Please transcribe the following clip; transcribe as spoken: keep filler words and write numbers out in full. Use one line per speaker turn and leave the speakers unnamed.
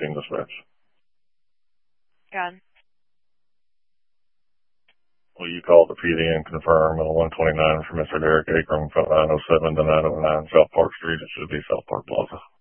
team dispatch.
John.
Will you call the P D and confirm on one twenty-nine for Mister Derek Akram from nine oh seven to nine oh nine South Park Street? It should be South Park Plaza.